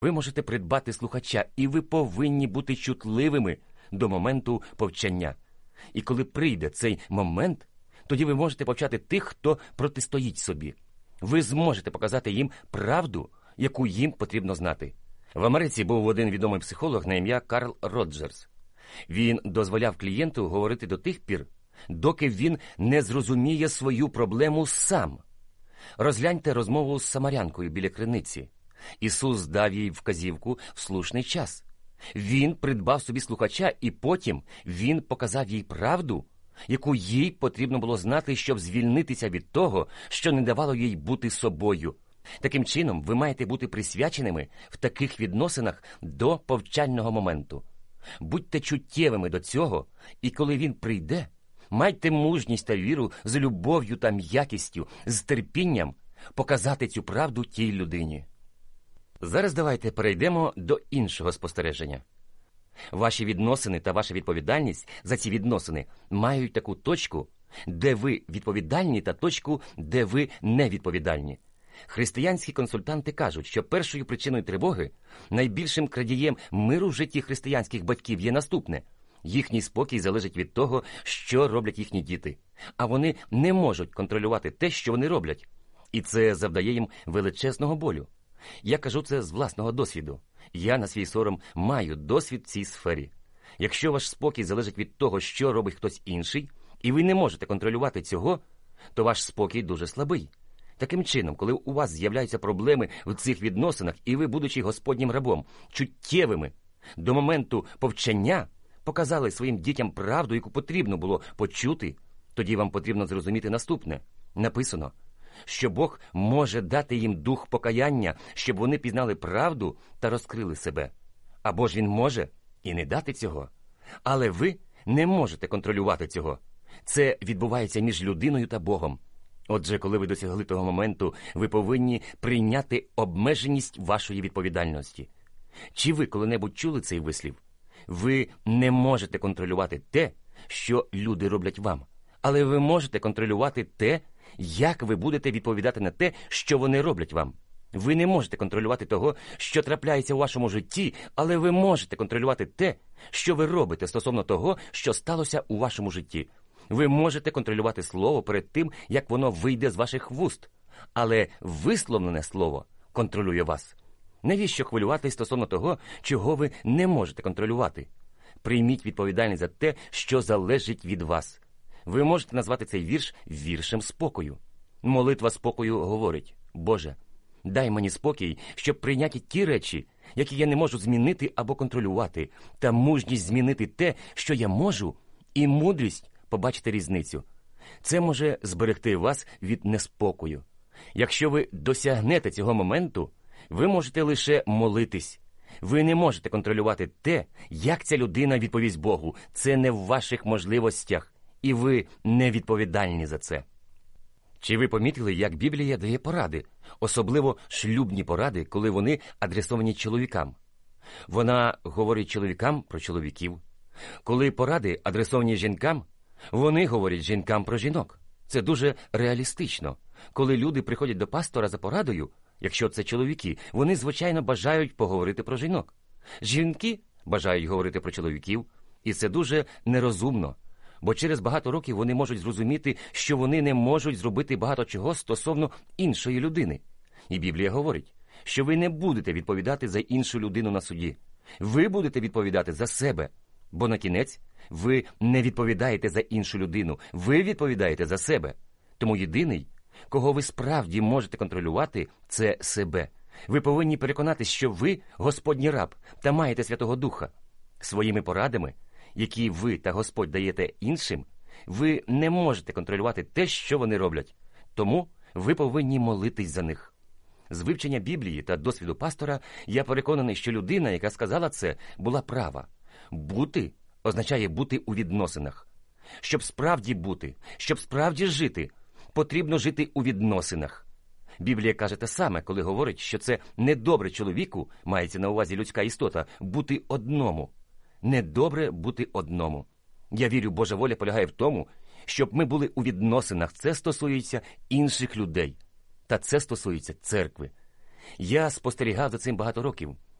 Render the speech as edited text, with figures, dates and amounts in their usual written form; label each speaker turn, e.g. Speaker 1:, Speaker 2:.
Speaker 1: Ви можете придбати слухача, і ви повинні бути чутливими до моменту повчання. І коли прийде цей момент, тоді ви можете повчати тих, хто протистоїть собі. Ви зможете показати їм правду, яку їм потрібно знати. В Америці був один відомий психолог на ім'я Карл Роджерс. Він дозволяв клієнту говорити до тих пір, доки він не зрозуміє свою проблему сам. Розгляньте розмову з самарянкою біля криниці. Ісус дав їй вказівку в слушний час. Він придбав собі слухача, і потім він показав їй правду, яку їй потрібно було знати, щоб звільнитися від того, що не давало їй бути собою. Таким чином, ви маєте бути присвяченими в таких відносинах до повчального моменту. Будьте чуттєвими до цього, і коли він прийде, майте мужність та віру з любов'ю та м'якістю, з терпінням показати цю правду тій людині. Зараз давайте перейдемо до іншого спостереження. Ваші відносини та ваша відповідальність за ці відносини мають таку точку, де ви відповідальні, та точку, де ви невідповідальні. Християнські консультанти кажуть, що першою причиною тривоги, найбільшим крадієм миру в житті християнських батьків є наступне. Їхній спокій залежить від того, що роблять їхні діти. А вони не можуть контролювати те, що вони роблять. І це завдає їм величезного болю. Я кажу це з власного досвіду. Я на свій сором маю досвід в цій сфері. Якщо ваш спокій залежить від того, що робить хтось інший, і ви не можете контролювати цього, то ваш спокій дуже слабий. Таким чином, коли у вас з'являються проблеми в цих відносинах, і ви, будучи Господнім рабом, чуттєвими, до моменту повчання, показали своїм дітям правду, яку потрібно було почути, тоді вам потрібно зрозуміти наступне. Написано, що Бог може дати їм дух покаяння, щоб вони пізнали правду та розкрили себе. Або ж Він може і не дати цього. Але ви не можете контролювати цього. Це відбувається між людиною та Богом. Отже, коли ви досягли того моменту, ви повинні прийняти обмеженість вашої відповідальності. Чи ви коли-небудь чули цей вислів? Ви не можете контролювати те, що люди роблять вам. Але ви можете контролювати те, як ви будете відповідати на те, що вони роблять вам. Ви не можете контролювати того, що трапляється у вашому житті, але ви можете контролювати те, що ви робите стосовно того, що сталося у вашому житті. Ви можете контролювати слово перед тим, як воно вийде з ваших вуст. Але висловлене слово контролює вас. Навіщо хвилюватись стосовно того, чого ви не можете контролювати? Прийміть відповідальність за те, що залежить від вас. Ви можете назвати цей вірш віршем спокою. Молитва спокою говорить: «Боже, дай мені спокій, щоб прийняти ті речі, які я не можу змінити або контролювати, та мужність змінити те, що я можу, і мудрість побачити різницю». Це може зберегти вас від неспокою. Якщо ви досягнете цього моменту, ви можете лише молитись. Ви не можете контролювати те, як ця людина відповість Богу. Це не в ваших можливостях, і ви не відповідальні за це. Чи ви помітили, як Біблія дає поради, особливо шлюбні поради, коли вони адресовані чоловікам? Вона говорить чоловікам про чоловіків. Коли поради адресовані жінкам, вони говорять жінкам про жінок. Це дуже реалістично. Коли люди приходять до пастора за порадою, якщо це чоловіки, вони, звичайно, бажають поговорити про жінок. Жінки бажають говорити про чоловіків, і це дуже нерозумно. Бо через багато років вони можуть зрозуміти, що вони не можуть зробити багато чого стосовно іншої людини. І Біблія говорить, що ви не будете відповідати за іншу людину на суді. Ви будете відповідати за себе. Бо на кінець ви не відповідаєте за іншу людину, ви відповідаєте за себе. Тому єдиний, кого ви справді можете контролювати, це себе. Ви повинні переконатись, що ви Господній раб та маєте Святого Духа. Своїми порадами, які ви та Господь даєте іншим, ви не можете контролювати те, що вони роблять. Тому ви повинні молитись за них. З вивчення Біблії та досвіду пастора я переконаний, що людина, яка сказала це, була права. Бути означає бути у відносинах. Щоб справді бути, щоб справді жити, потрібно жити у відносинах. Біблія каже те саме, коли говорить, що це недобре чоловіку, мається на увазі людська істота, бути одному. Недобре бути одному. Я вірю, Божа воля полягає в тому, щоб ми були у відносинах. Це стосується інших людей. Та це стосується церкви. Я спостерігав за цим багато років.